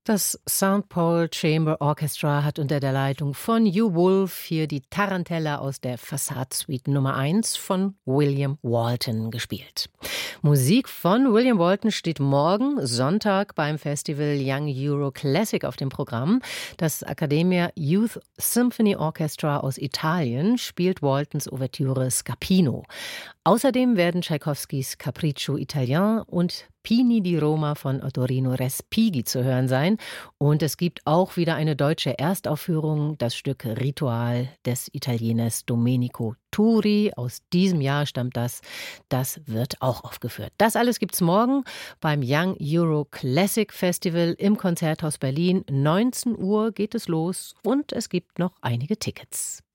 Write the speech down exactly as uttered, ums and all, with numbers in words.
Das Saint Paul Chamber Orchestra hat unter der Leitung von Hugh Wolf hier die Tarantella aus der Fassade-Suite Nummer eins von William Walton gespielt. Musik von William Walton steht morgen Sonntag beim Festival Young Euro Classic auf dem Programm. Das Accademia Youth Symphony Orchestra aus Italien spielt Waltons Ouvertüre Scapino. Außerdem werden Tschaikowskis Capriccio Italien und Pini di Roma von Ottorino Respighi zu hören sein. Und es gibt auch wieder eine deutsche Erstaufführung, das Stück Ritual des Italieners Domenico Turi. Aus diesem Jahr stammt das. Das wird auch aufgeführt. Das alles gibt's morgen beim Young Euro Classic Festival im Konzerthaus Berlin. neunzehn Uhr geht es los und es gibt noch einige Tickets.